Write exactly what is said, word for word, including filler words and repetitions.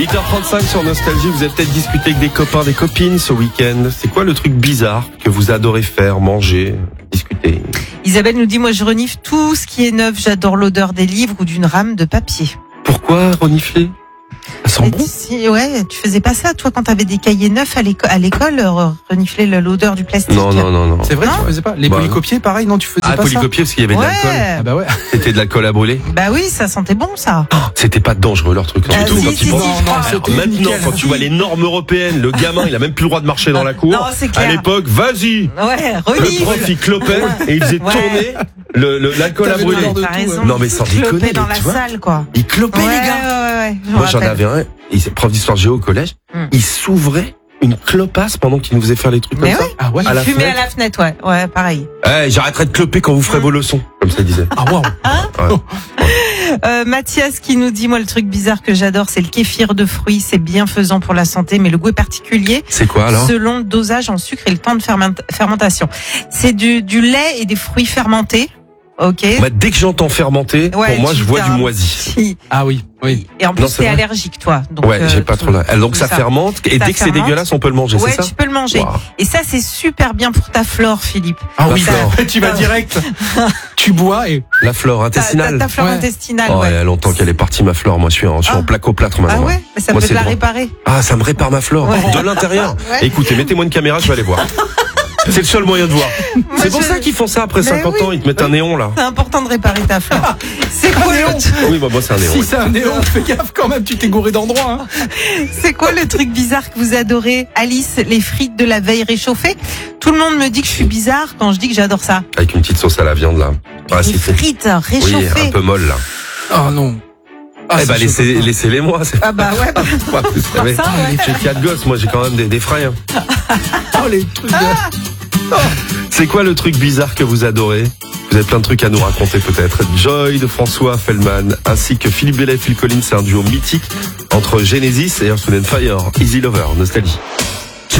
huit heures trente-cinq sur Nostalgie, vous avez peut-être discuté avec des copains, des copines ce week-end. C'est quoi le truc bizarre que vous adorez faire, manger, discuter? Isabelle nous dit, moi je renifle tout ce qui est neuf, j'adore l'odeur des livres ou d'une rame de papier. Pourquoi renifler? Ça sent Et bon. si, ouais, tu faisais pas ça, toi, quand t'avais des cahiers neufs à l'école, à l'école, euh, renifler le- l'odeur du plastique. Non, non, non, non. C'est vrai, Non tu faisais pas. Les Bah, polycopiers, pareil, non, tu faisais Ah, pas polycopier parce qu'il y avait de Ouais. l'alcool. ça. Ah bah ouais. C'était de l'alcool à brûler. Bah oui, ça sentait bon, ça. Oh, c'était pas dangereux leur truc. Ah, Surtout si, quand si, ils pensent- si, je crois. Alors, c'était maintenant, nickel. quand tu vois les normes européennes, le gamin, il a même plus le droit de marcher dans la cour. Non, c'est clair. À l'époque, vas-y. Ouais, Le renifle. prof, il clopait et il faisait Ouais. tourner le, le- l'alcool à T'avais brûler. l'odeur de T'as tout, raison. ouais. Non, mais sans Tu clopais déconner, dans mais la tu vois. salle, quoi. Il clopait, Ouais, les gars. ouais, ouais, je me Moi, j'en rappelle. avais un, il, prof d'histoire géo au collège, Hmm. il s'ouvrait une clopasse pendant qu'il nous faisait faire les trucs Mais comme ouais. Ah ouais. À la Fumer à fenêtre. la fenêtre, ouais. Ouais, pareil. ça. Eh, j'arrêterai de cloper quand vous ferez vos leçons, comme ça il disait. Ah waouh. Ouais. Euh, Mathias qui nous dit, moi, le truc bizarre que j'adore, c'est le kéfir de fruits. C'est bienfaisant pour la santé, mais le goût est particulier. C'est quoi alors? Selon le dosage en sucre et le temps de ferment- fermentation. C'est du, du lait et des fruits fermentés. Ok. Bah, dès que j'entends fermenter, Ouais, pour moi tu je vois t'as du un moisi. petit- Ah oui, oui. Et en plus, Non, c'est t'es vrai. allergique, toi. Donc, Ouais, j'ai euh, pas tout- trop là. Donc tout ça, fermente et Ça dès que c'est fermente. dégueulasse, on peut le manger, Ouais, c'est ça? tu peux le manger. Waouh. Et ça, c'est super bien pour ta flore, Philippe. Ah La oui, flore. tu vas direct. Tu bois et. La flore Ta, ta, intestinale. ta flore Ouais. intestinale, Oh, ouais. il y a longtemps qu'elle est partie ma flore. Moi, je suis en, je suis Ah. en plaque-au-plâtre maintenant. Ah moi. ouais, mais ça Moi, peut c'est te la droit. réparer. Ah, ça me répare ma flore Ouais. de l'intérieur. Ouais. Écoutez, mettez-moi une caméra, je vais aller voir. C'est le seul moyen de voir. C'est pour je- ça qu'ils font ça après Mais cinquante oui. ans, ils te mettent un néon là. C'est important de réparer ta flore. C'est quoi, néon. le, Oui, bah moi c'est un néon. Si oui. c'est un néon, fais gaffe quand même, tu t'es gouré d'endroit. Hein. c'est quoi le truc bizarre que vous adorez? Alice, les frites de la veille réchauffées. Tout le monde me dit que je suis bizarre quand je dis que j'adore ça. Avec une petite sauce à la viande là. Ah, les si, c'est- frites Oui, réchauffées. un peu molle là. Oh non. Ah, eh bah c'est laissez, choquant. laissez-les moi. C'est Ah bah ouais. pas vous savez. ça, ouais. J'ai quatre gosses, moi j'ai quand même des, des frais. hein. Oh les trucs de. C'est quoi le truc bizarre que vous adorez? Vous avez plein de trucs à nous raconter peut-être. Joy de François Fellman ainsi que Philippe Bellet et Phil Collins, c'est un duo mythique entre Genesis et Earth, Wind and Fire. Easy Lover, Nostalgie.